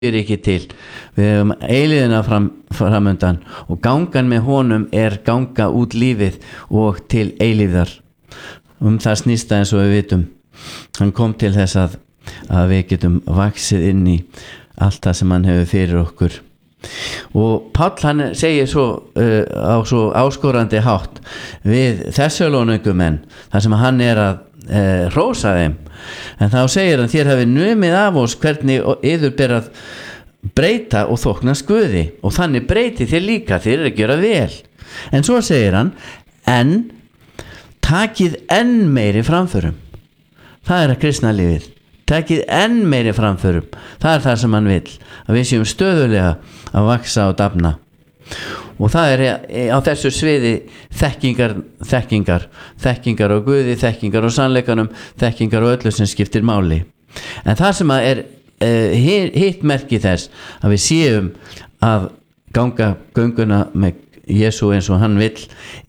ekki til. Við höfum eilíðina framundan og gangan með honum ganga út lífið og til eilíðar. Það snýst eins og við vitum. Hann kom til þess að við getum vaxið inn í allt það sem hann hefur fyrir okkur. Og Páll hann segir svo á svo áskorandi hátt við Þessalónikumenn þar sem hann að hrósa þeim, en þá segir hann: þér hafi numið af oss hvernig yður ber að breyta og þóknast Guði, og þannig breyti þér líka, þér að gera vel. En svo segir hann: en takið enn meiri framförum. Það að kristna lífið, takið enn meiri framförum. Það það sem hann vill, að við séum stöðulega að vaxa og dafna. Og það á þessu sviði þekkingar á Guði, þekkingar á sannleikanum, þekkingar á öllu sem skiptir máli. En það sem hitt merki þess að við séum að ganga gönguna með Jesú eins og hann vill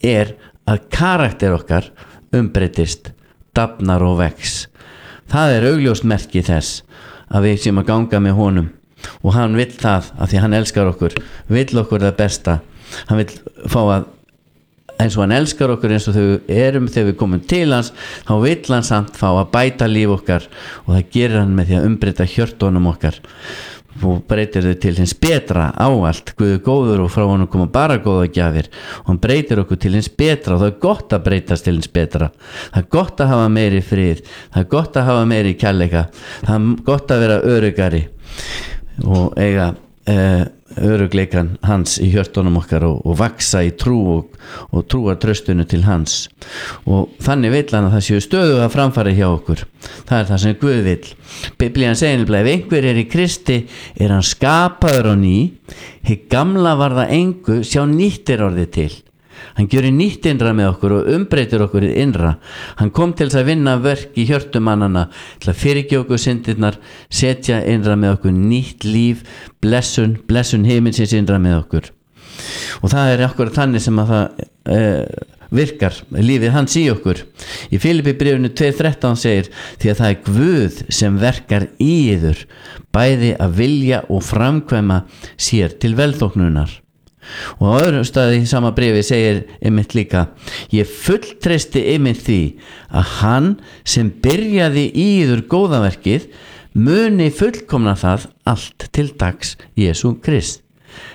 að karakter okkar umbreytist, dafnar og vex. Það augljóst merki þess að við séum að ganga með honum, og hann vill það af því hann elskar okkur, vill okkur það besta. Hann vill fá að, eins og hann elskar okkur eins og þegar við komum til hans, þá vill hann samt fá að bæta líf okkar, og það gerir hann með því að umbreyta hjörtunum okkar og breytir þau til hins betra áallt. Guð góður og frá honum koma bara góða gjafir, og hann breytir okkur til hins betra, og það gott að breytast til hins betra. Það gott að hafa meiri frið, það gott að hafa meiri kærleika, það gott að vera öruggari og eiga örugleikan hans í hjörtunum okkar, og vaxa í trú og trúa tröstunu til hans. Og þannig vill hann að það séu stöðuga framfari hjá okkur. Það það sem Guð vill. Biblían segir nefnilega: ef einhver í Kristi hann skapaður á ný, hið gamla var það engu, sjá nýtt orðið til. Hann gjörir nýtt innra með okkur og umbreytir okkur í innra. Hann kom til þess að vinna verk í hjörtum mannanna, til að fyrirgefa okkur syndirnar, setja innra með okkur nýtt líf, blessun himinsins innra með okkur. Og það okkur þannig sem að það virkar, lífið hans í okkur. Í Filippibréfinu 2:13 segir: því að það Guð sem verkar í yður, bæði að vilja og framkvæma sér til velþóknunar. Og á öðrum staði í sama bréfi segir einmitt líka: ég fulltreysti einmitt því að hann sem byrjaði í yður góðaverkið muni fullkomna það allt til dags Jesú Krist.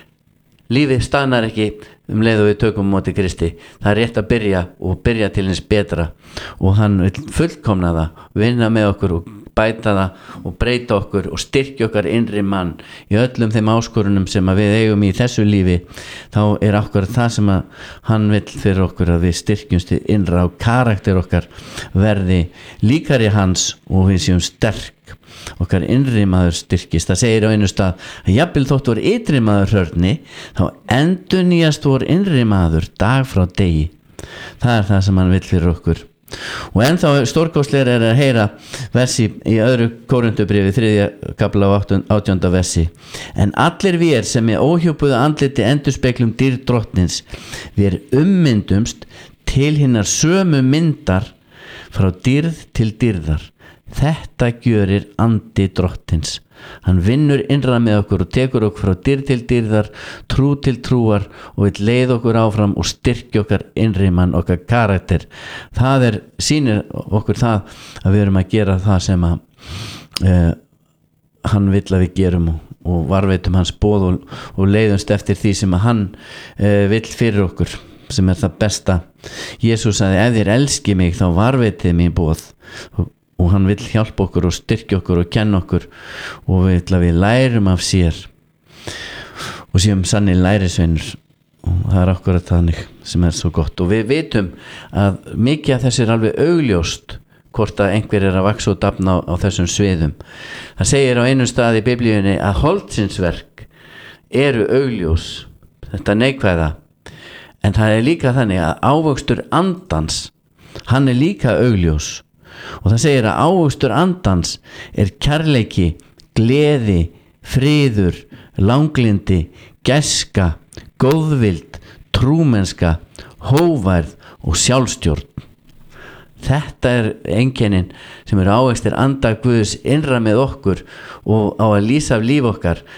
Lífið staðnar ekki leið og við tökum móti Kristi. Það rétt að byrja til hins betra, og hann vil fullkomna það, vinna með okkur og bæta það og breyta okkur og styrkja okkar innri mann í öllum þeim áskorunum sem við eigum í þessu lífi. Þá okkur það sem hann vill fyrir okkur, að við styrkjumst innra og karakter okkar verði líkari hans, og við séum sterk, okkar innri maður styrkist. Það segir á einu stað að jafnvel þótt vor ytri maður hrörni, þá endurnýjast vor innri maður dag frá degi. Það það sem hann vill fyrir okkur. Og ennþá stórkostlegar að heyra versi í öðru Kórinthubréfi 3. kafla 18. versi: en allir við sem með óhjúpuðu andliti endurspeglum dýrð drottins, við ummyndumst til hinnar sömu myndar frá dýrð til dýrðar. Þetta gjörir andi drottins. Hann vinnur innra með okkur og tekur okkur frá dýrð til dýrðar, trú til trúar, og vill leið okkur áfram og styrkja okkar innri mann, okkar karakter. Það sýnir okkur það að við erum að gera það sem hann vill að við gerum, og varveitum hans boð og leiðumst eftir því sem hann vill fyrir okkur, sem það besta. Jesús sagði: ef þér elski mig, þá varveitið mín boð. Og hann vill hjálpa okkur og styrkja okkur og kenna okkur, og vill að við lærum af sér og séum sannir lærisveinur. Og það akkurat þannig sem svo gott. Og við vitum að mikið af þessu alveg augljóst, hvort að einhver að vaxa og dafna á þessum sviðum. Það segir á einu stað í Biblíunni að holdsins-verk eru augljós, þetta neikvæða, en það líka þannig að ávöxtur andans, hann líka augljós. Og það segir að ávöxtur andans kærleiki, gleði, friður, langlindi, gæska, góðvild, trúmennska, hóværð og sjálfstjórn. Þetta er einkennin sem eru ávextir anda Guðs innra með okkur og á að lýsa af líf okkar